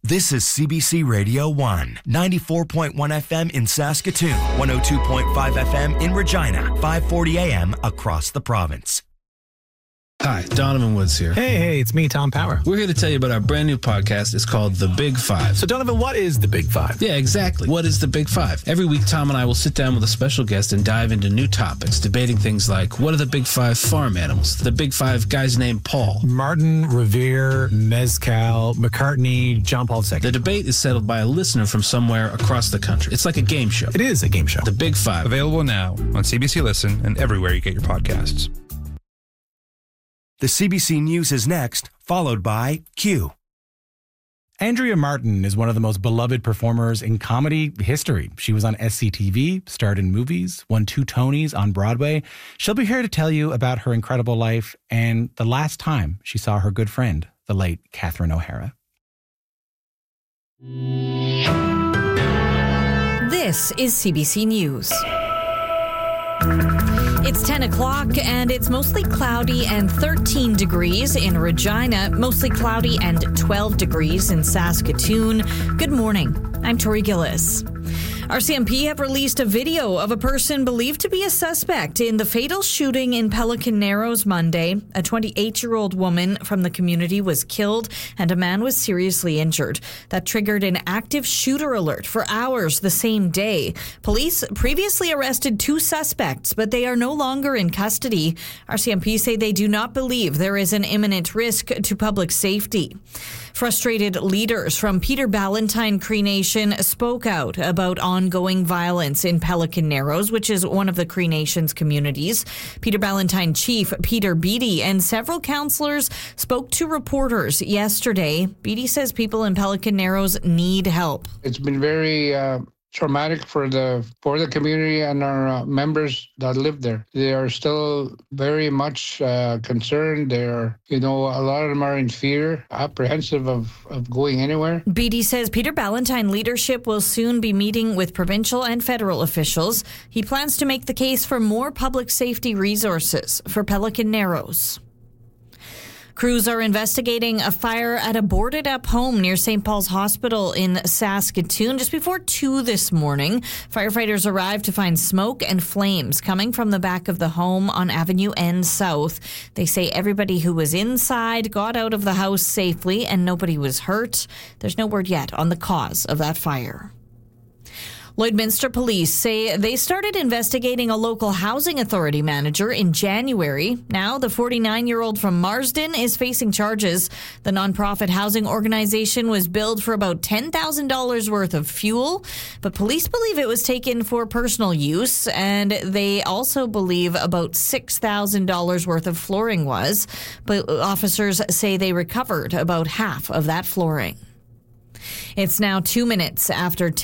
This is CBC Radio 1, 94.1 FM in Saskatoon, 102.5 FM in Regina, 540 AM across the province. Hi, Donovan Woods here. Hey, it's me, Tom Power. We're here to tell you about our brand new podcast. It's called The Big Five. So, Donovan, what is The Big Five? Yeah, exactly. What is The Big Five? Every week, Tom and I will sit down with a special guest and dive into new topics, debating things like, what are the Big Five farm animals? The Big Five guys named Paul. Martin, Revere, Mezcal, McCartney, John Paul II. The debate is settled by a listener from somewhere across the country. It's like a game show. It is a game show. The Big Five. Available now on CBC Listen and everywhere you get your podcasts. The CBC News is next, followed by Q. Andrea Martin is one of the most beloved performers in comedy history. She was on SCTV, starred in movies, won 2 Tonys on Broadway. She'll be here to tell you about her incredible life and the last time she saw her good friend, the late Catherine O'Hara. This is CBC News. It's 10 o'clock and it's mostly cloudy and 13 degrees in Regina, mostly cloudy and 12 degrees in Saskatoon. Good morning. I'm Tori Gillis. RCMP have released a video of a person believed to be a suspect in the fatal shooting in Pelican Narrows Monday. A 28-year-old woman from the community was killed and a man was seriously injured. That triggered an active shooter alert for hours the same day. Police previously arrested 2 suspects, but they are no longer in custody. RCMP say they do not believe there is an imminent risk to public safety. Frustrated leaders from Peter Ballantine Cree Nation spoke out about ongoing violence in Pelican Narrows, which is one of the Cree Nation's communities. Peter Ballantine Chief Peter Beattie and several councillors spoke to reporters yesterday. Beattie says people in Pelican Narrows need help. It's been very traumatic for the community and our members that live there. They are still very much concerned. They're, a lot of them are in fear, apprehensive of going anywhere. Beattie says Peter Ballantine leadership will soon be meeting with provincial and federal officials. He plans to make the case for more public safety resources for Pelican Narrows. Crews are investigating a fire at a boarded-up home near St. Paul's Hospital in Saskatoon. Just before 2 this morning, firefighters arrived to find smoke and flames coming from the back of the home on Avenue N South. They say everybody who was inside got out of the house safely and nobody was hurt. There's no word yet on the cause of that fire. Lloydminster Police say they started investigating a local housing authority manager in January. Now, the 49-year-old from Marsden is facing charges. The nonprofit housing organization was billed for about $10,000 worth of fuel, but police believe it was taken for personal use, and they also believe about $6,000 worth of flooring was. But officers say they recovered about half of that flooring. It's now 2 minutes after